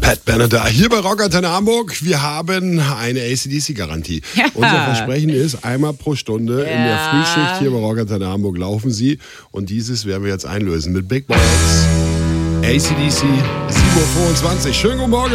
Pat Benatar hier bei Rockantenne Hamburg. Wir haben eine AC/DC-Garantie. Ja. Unser Versprechen ist, einmal pro Stunde in der Frühschicht hier bei Rockantenne Hamburg laufen sie. Und dieses werden wir jetzt einlösen mit Big Balls. AC/DC 7:25 Uhr. Schönen guten Morgen.